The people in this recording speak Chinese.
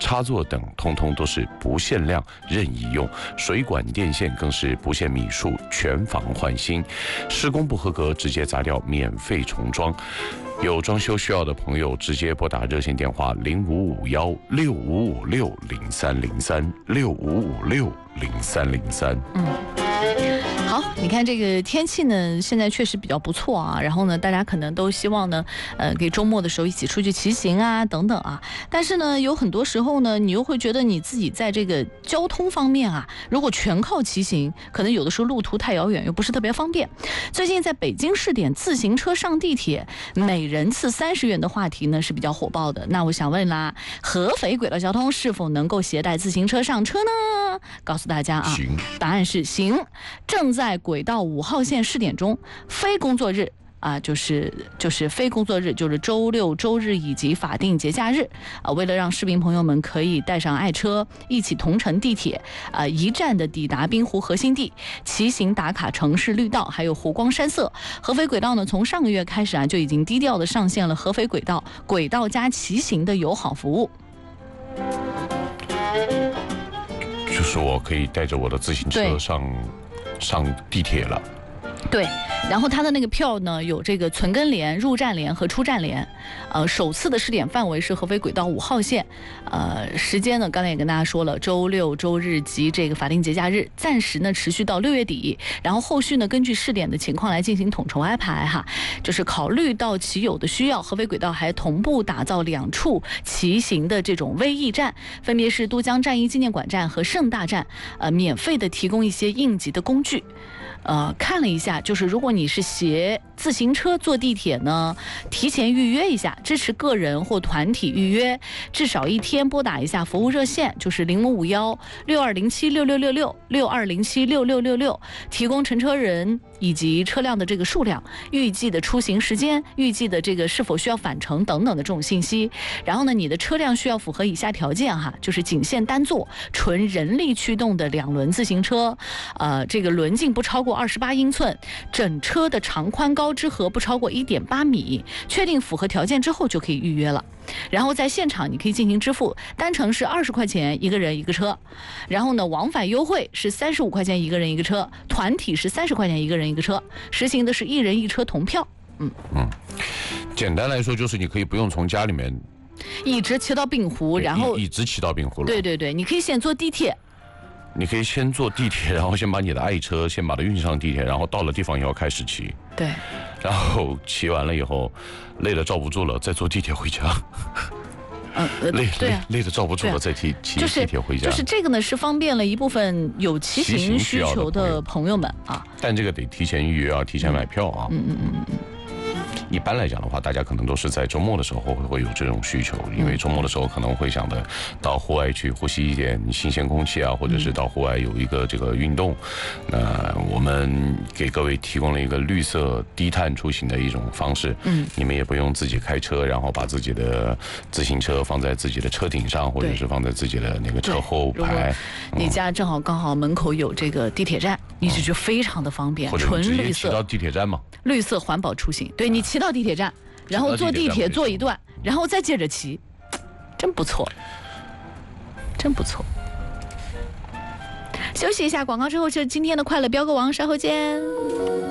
插座等通通都是不限量任意用，水管电线更是不限米数，全房换新。施工不合格直接砸掉，免费重装。有装修需要的朋友，直接拨打热线电话05516556030365560303。 好，你看这个天气呢，现在确实比较不错啊。然后呢，大家可能都希望呢，给周末的时候一起出去骑行啊，等等啊。但是呢，有很多时候呢，你又会觉得你自己在这个交通方面啊，如果全靠骑行，可能有的时候路途太遥远，又不是特别方便。最近在北京试点自行车上地铁，每人次30元的话题呢是比较火爆的。那我想问啦，合肥轨道交通是否能够携带自行车上车呢？告诉大家啊，答案是行。正在轨道5号线试点中，非工作日啊，就是非工作日，就是周六、周日以及法定节假日啊。为了让市民朋友们可以带上爱车，一起同乘地铁啊，一站的抵达滨湖核心地，骑行打卡城市绿道，还有湖光山色。合肥轨道呢，从上个月开始啊，就已经低调的上线了合肥轨道加骑行的友好服务。 就是我可以带着我的自行车上地铁了。 对，然后它的那个票呢，有这个存根联、入站联和出站联。首次的试点范围是合肥轨道5号线，时间呢，刚才也跟大家说了，周六、周日及这个法定节假日，暂时呢持续到6月底，然后后续呢根据试点的情况来进行统筹安排哈。就是考虑到骑友的需要，合肥轨道还同步打造2处骑行的这种微驿站，分别是都江战役纪念馆站和盛大站，免费的提供一些应急的工具。看了一下，就是如果你是携自行车坐地铁呢，提前预约一下，支持个人或团体预约，至少1天拨打一下服务热线，就是0551-6207-6666，6207-6666，提供乘车人以及车辆的这个数量、预计的出行时间、预计的这个是否需要返程等等的这种信息。然后呢，你的车辆需要符合以下条件哈，就是仅限单座、纯人力驱动的2轮自行车，这个轮径不超过28英寸，整车的长宽高之和不超过1.8米，确定符合条件之后就可以预约了。然后在现场你可以进行支付，单程是20块钱一个人一个车，然后呢往返优惠是35块钱一个人一个车，团体是30块钱一个人一个车，实行的是1人1车同票。 简单来说就是你可以不用从家里面一直骑到滨湖，然后一直骑到滨湖了。 对对对，你可以先坐地铁。 你可以先坐地铁，然后先把你的爱车先把它运上地铁，然后到了地方以后开始骑。 对。 然后骑完了以后，累了罩不住了，再坐地铁回家。累的罩不住了，再骑地铁回家。 就是这个呢，是方便了一部分有骑行需求的朋友们啊。 但这个得提前预约啊，提前买票啊。一般来讲的话，大家可能都是在周末的时候会有这种需求，因为周末的时候可能会想的到户外去呼吸一点新鲜空气啊，或者是到户外有一个这个运动。那我们给各位提供了一个绿色低碳出行的一种方式。你们也不用自己开车，然后把自己的自行车放在自己的车顶上，或者是放在自己的那个车后排。 你家正好刚好门口有这个地铁站，你就觉得非常的方便，纯绿色。 骑到地铁站嘛， 绿色环保出行。对，你骑到地铁站，然后坐地铁坐一段，然后再接着骑，真不错，真不错。休息一下，广告之后是今天的快乐飙歌王，稍后见。